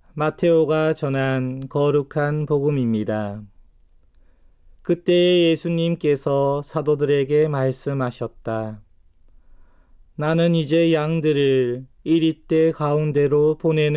마테오가 전한 거룩한 복음입니다. 그때 예수님께서 사도들에게 말씀하셨다. 나는 이제 양들을 이리떼 가운데로 보내는